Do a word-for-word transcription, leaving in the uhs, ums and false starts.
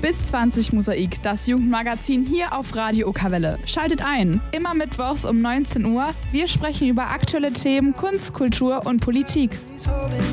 Bis zwanzig Mosaik, das Jugendmagazin hier auf Radio Okerwelle. Schaltet ein. Immer mittwochs um neunzehn Uhr. Wir sprechen über aktuelle Themen, Kunst, Kultur und Politik.